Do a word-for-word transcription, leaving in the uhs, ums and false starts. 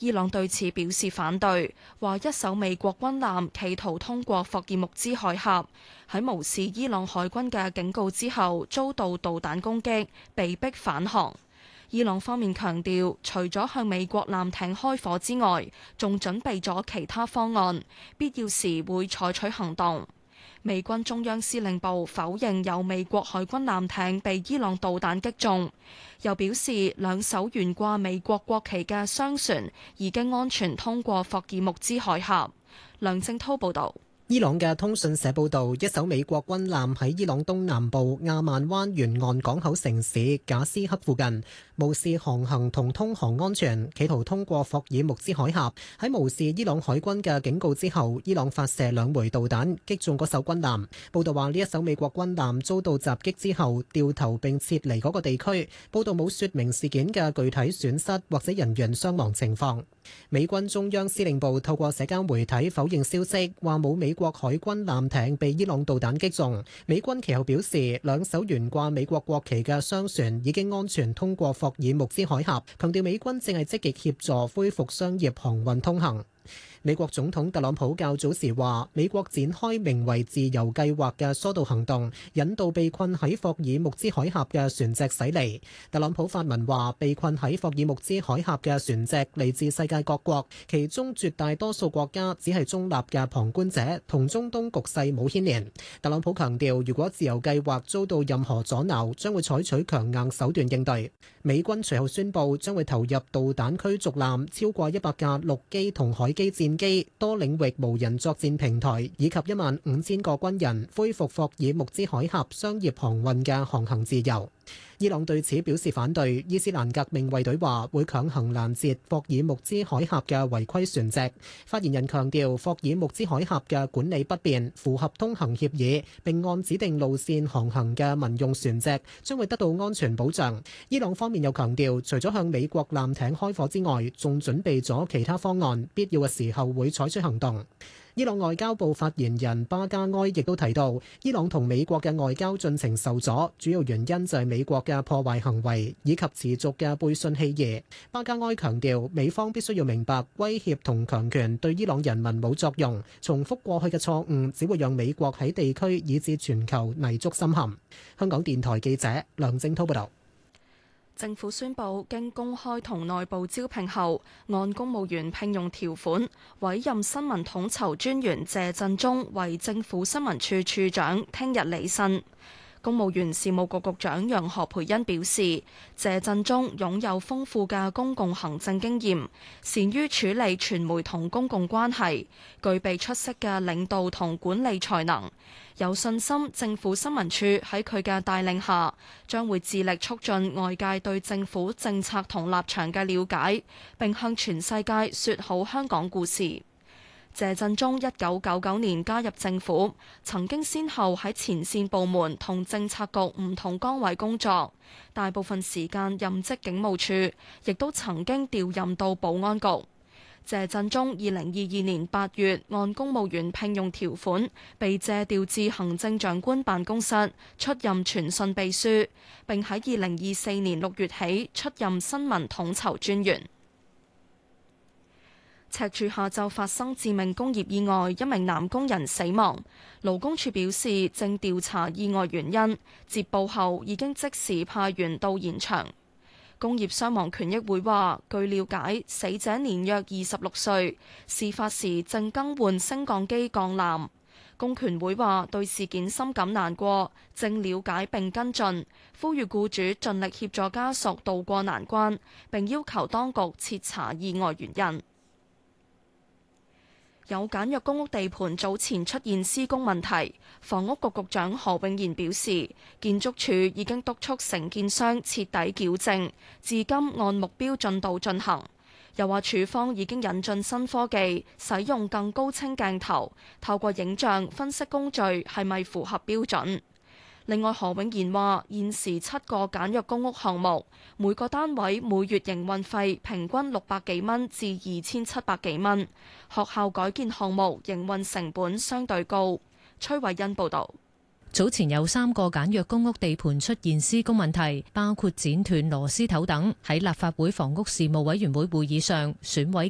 伊朗對此表示反對，話一艘美國軍艦企圖通過霍爾木茲海峽，喺無視伊朗海軍嘅警告之後，遭到導彈攻擊，被迫返航。伊朗方面強調，除咗向美國艦艇開火之外，仲準備咗其他方案，必要時會採取行動。美軍中央司令部否認有美國海軍艦艇被伊朗導彈擊中，又表示兩艘懸掛美國國旗嘅商船已經安全通過霍爾木茲海峽。梁正濤報道。 伊朗嘅通訊社報導，一艘美國軍艦喺伊朗東南部亞曼灣沿岸港口城市賈斯克附近，無視航行同通航安全，企圖通過霍爾木茲海峽。喺無視伊朗海軍嘅警告之後，伊朗發射兩枚導彈擊中嗰艘軍艦。報導話呢一艘美國軍艦遭到襲擊之後掉頭並撤離嗰個地區。報導冇說明事件嘅具體損失或者人員傷亡情況。美軍中央司令部透過社交媒體否認消息，話冇美國海軍艦艇被伊朗導彈擊中。美軍其後表示，兩艘懸掛美國國旗嘅商船已經安全通過霍爾木茲海峽，強調美軍正係積極協助恢復商業航運通行。美國總統特朗普較早時話，美國展開名為自由計劃嘅疏導行動，引導被困喺霍爾木茲海峽嘅船隻駛離。特朗普發文話，被困喺霍爾木茲海峽嘅船隻嚟自世界各國，其中絕大多數國家只係中立嘅旁觀者，同中東局勢冇牽連。特朗普強調，如果自由計劃遭到任何阻撓，將會採取強硬手段應對。美軍隨後宣布，將會投入導彈驅逐艦超過一百架陸基同海基戰機、多領域無人作戰平台以及一萬五千個軍人，恢復霍爾木茲海峽商業航運嘅航行自由。伊朗對此表示反對，伊斯蘭革命衛隊話會強行攔截霍爾木茲海峽嘅違規船隻。發言人強調，霍爾木茲海峽嘅管理不便，符合通行協議，並按指定路線航行嘅民用船隻將會得到安全保障。伊朗方面又強調，除咗向美國艦艇開火之外，仲準備咗其他方案，必要嘅時候會採取行動。伊朗外交部發言人巴加埃亦都提到，伊朗同美國嘅外交進程受阻，主要原因就係美國嘅破壞行為以及持續嘅背信棄義。巴加埃強調，美方必須要明白，威脅同強權對伊朗人民冇作用，重複過去嘅錯誤只會讓美國喺地區以至全球泥足深陷。香港電台記者梁正滔報導。 政府宣布，經公開同內部招聘後，按公務員聘用條款委任新聞統籌專員謝振中為政府新聞處處長，聽日履新。公務員事務局局長楊何蓓茵表示，謝振中擁有豐富嘅公共行政經驗，善於處理傳媒同公共關係，具備出色嘅領導同管理才能，有信心政府新聞處喺佢嘅帶領下，將會致力促進外界對政府政策同立場嘅了解，並向全世界說好香港故事。謝振中一九九九年加入政府，曾經先後喺前線部門同政策局唔同崗位工作，大部分時間任職警務處，亦都曾經調任到保安局。謝振中二零二二年八月按公務員聘用條款被借調至行政長官辦公室出任傳訊秘書，並喺二零二四年六月起出任新聞統籌專員。赤柱下晝發生致命工業意外，一名男工人死亡。勞工處表示正調查意外原因，接報後已經即時派員到現場。工業傷亡權益會話，據了解，死者年約二十六歲，事發時正更換升降機鋼纜。工權會話對事件深感難過，正了解並跟進，呼籲僱主盡力協助家屬渡過難關，並要求當局徹查意外原因。有簡約公屋地盤早前出現施工問題，房屋局局長何永賢表示，建築署已經督促承建商徹底矯正，至今按目標進度進行。又話署方已經引進新科技，使用更高清鏡頭，透過影像分析工序係咪符合標準。另外，何永賢話現時七個簡約公屋項目，每個單位每月營運費平均六百幾蚊至二千七百幾蚊。學校改建項目營運成本相對高。崔慧欣報導。 早前有三個簡約公屋地盤出現施工問題，包括剪斷螺絲頭等。喺立法會房屋事務委員會會議上，選委